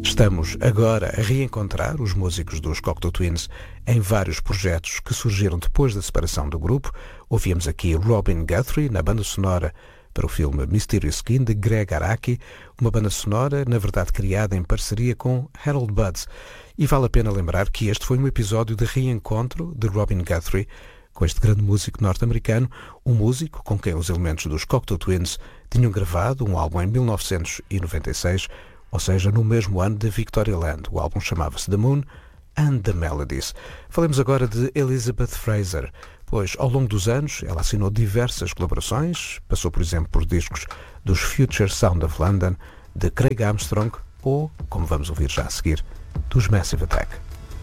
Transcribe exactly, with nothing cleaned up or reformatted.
Estamos agora a reencontrar os músicos dos Cocteau Twins em vários projetos que surgiram depois da separação do grupo. Ouvíamos aqui Robin Guthrie na banda sonora para o filme Mysterious Skin, de Greg Araki, uma banda sonora, na verdade, criada em parceria com Harold Buds. E vale a pena lembrar que este foi um episódio de reencontro de Robin Guthrie com este grande músico norte-americano, um músico com quem os elementos dos Cocteau Twins tinham gravado um álbum em mil novecentos e noventa e seis, ou seja, no mesmo ano de Victorialand. O álbum chamava-se The Moon and the Melodies. Falemos agora de Elizabeth Fraser, pois ao longo dos anos ela assinou diversas colaborações, passou por exemplo por discos dos Future Sound of London, de Craig Armstrong ou, como vamos ouvir já a seguir, dos Massive Attack.